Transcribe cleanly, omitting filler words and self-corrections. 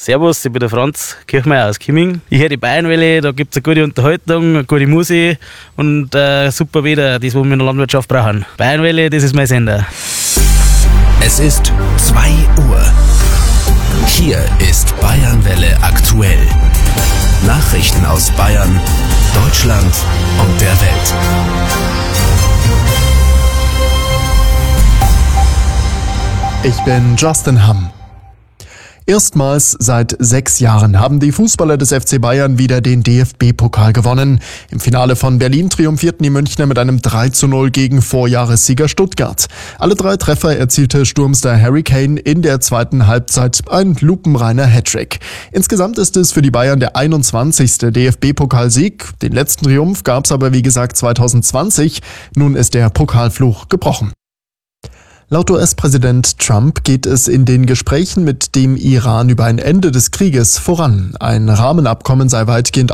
Servus, ich bin der Franz Kirchmeier aus Kimming. Ich höre die Bayernwelle, da gibt es eine gute Unterhaltung, eine gute Musik und super Wetter, das, was wir in der Landwirtschaft brauchen. Bayernwelle, das ist mein Sender. Es ist 2 Uhr. Hier ist Bayernwelle aktuell. Nachrichten aus Bayern, Deutschland und der Welt. Ich bin Justin Hamm. Erstmals seit 6 Jahren haben die Fußballer des FC Bayern wieder den DFB-Pokal gewonnen. Im Finale von Berlin triumphierten die Münchner mit einem 3:0 gegen Vorjahressieger Stuttgart. Alle 3 Treffer erzielte Sturmstar Harry Kane in der zweiten Halbzeit, ein lupenreiner Hattrick. Insgesamt ist es für die Bayern der 21. DFB-Pokalsieg. Den letzten Triumph gab es aber wie gesagt 2020. Nun ist der Pokalfluch gebrochen. Laut US-Präsident Trump geht es in den Gesprächen mit dem Iran über ein Ende des Krieges voran. Ein Rahmenabkommen sei weitgehend